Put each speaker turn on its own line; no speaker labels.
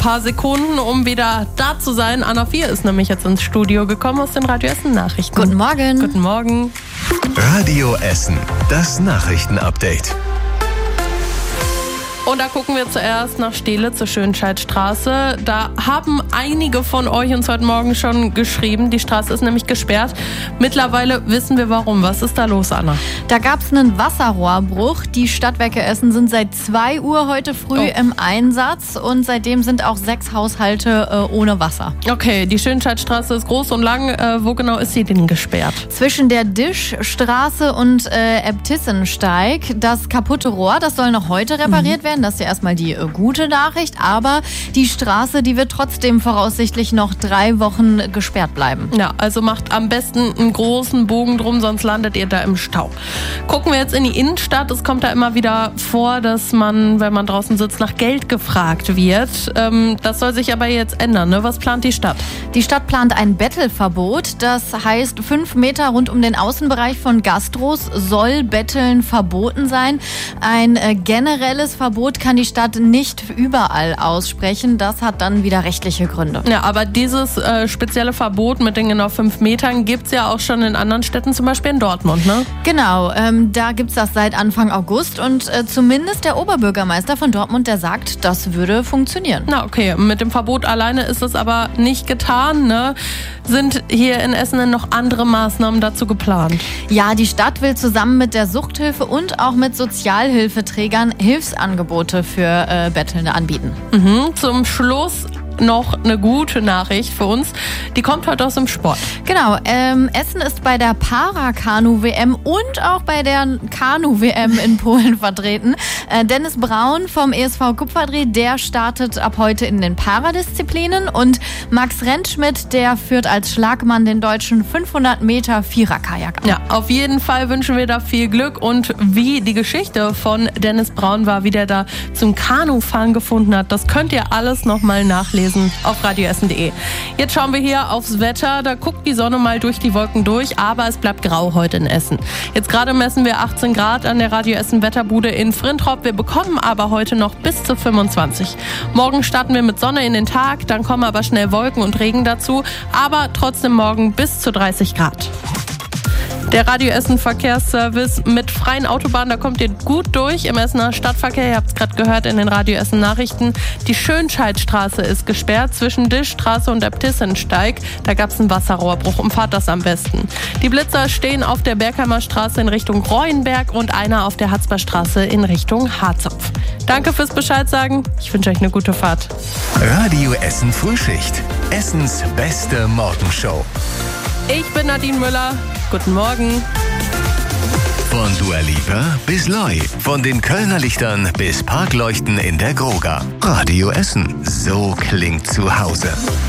paar Sekunden, um wieder da zu sein. Anna 4 ist nämlich jetzt ins Studio gekommen aus den Radio Essen Nachrichten.
Guten Morgen.
Guten Morgen.
Radio Essen, das Nachrichtenupdate.
Und da gucken wir zuerst nach Stehle zur Schönscheidstraße. Da haben einige von euch uns heute Morgen schon geschrieben. Die Straße ist nämlich gesperrt. Mittlerweile wissen wir warum. Was ist da los, Anna?
Da gab es einen Wasserrohrbruch. Die Stadtwerke Essen sind seit 2 Uhr heute früh im Einsatz. Und seitdem sind auch 6 Haushalte ohne Wasser.
Okay, die Schönscheidstraße ist groß und lang. Wo genau ist sie denn gesperrt?
Zwischen der Dischstraße und Äbtissensteig. Das kaputte Rohr, das soll noch heute repariert werden. Das ist ja erstmal die gute Nachricht. Aber die Straße, die wird trotzdem voraussichtlich noch 3 Wochen gesperrt bleiben.
Ja, also macht am besten einen großen Bogen drum, sonst landet ihr da im Stau. Gucken wir jetzt in die Innenstadt. Es kommt da immer wieder vor, dass man, wenn man draußen sitzt, nach Geld gefragt wird. Das soll sich aber jetzt ändern, ne? Was plant die Stadt?
Die Stadt plant ein Bettelverbot. Das heißt, 5 Meter rund um den Außenbereich von Gastros soll Betteln verboten sein. Ein generelles Verbot kann die Stadt nicht überall aussprechen. Das hat dann wieder rechtliche Gründe.
Ja, aber dieses spezielle Verbot mit den genau 5 Metern gibt es ja auch schon in anderen Städten, zum Beispiel in Dortmund, ne?
Genau, da gibt es das seit Anfang August und zumindest der Oberbürgermeister von Dortmund, der sagt, das würde funktionieren.
Na okay, mit dem Verbot alleine ist es aber nicht getan, ne? Sind hier in Essen denn noch andere Maßnahmen dazu geplant?
Ja, die Stadt will zusammen mit der Suchthilfe und auch mit Sozialhilfeträgern Hilfsangebote für Bettelnde anbieten.
Zum Schluss noch eine gute Nachricht für uns. Die kommt heute aus dem Sport.
Genau, Essen ist bei der Para-Kanu-WM und auch bei der Kanu-WM in Polen vertreten. Dennis Braun vom ESV Kupferdreh, der startet ab heute in den Paradisziplinen und Max Rentschmidt, der führt als Schlagmann den deutschen 500 Meter Vierer-Kajak an.
Ja, auf jeden Fall wünschen wir da viel Glück und wie die Geschichte von Dennis Braun war, wie der da zum Kanufahren gefunden hat, das könnt ihr alles nochmal nachlesen auf radioessen.de. Jetzt schauen wir hier aufs Wetter. Da guckt die Sonne mal durch die Wolken durch, aber es bleibt grau heute in Essen. Jetzt gerade messen wir 18 Grad an der Radio Essen Wetterbude in Frintrop. Wir bekommen aber heute noch bis zu 25. Morgen starten wir mit Sonne in den Tag, dann kommen aber schnell Wolken und Regen dazu, aber trotzdem morgen bis zu 30 Grad. Der Radio Essen Verkehrsservice mit freien Autobahnen, da kommt ihr gut durch im Essener Stadtverkehr. Ihr habt es gerade gehört in den Radio Essen Nachrichten. Die Schönscheidstraße ist gesperrt zwischen Dischstraße und Äbtissensteig. Da gab es einen Wasserrohrbruch. Umfahrt das am besten. Die Blitzer stehen auf der Bergheimer Straße in Richtung Reuenberg und einer auf der Hatzberstraße in Richtung Harzopf. Danke fürs Bescheid sagen. Ich wünsche euch eine gute Fahrt.
Radio Essen Frühschicht. Essens beste Morgenshow.
Ich bin Nadine Müller. Guten Morgen.
Von Dua Lipa bis Loi, von den Kölner Lichtern bis Parkleuchten in der Groga. Radio Essen, so klingt zu Hause.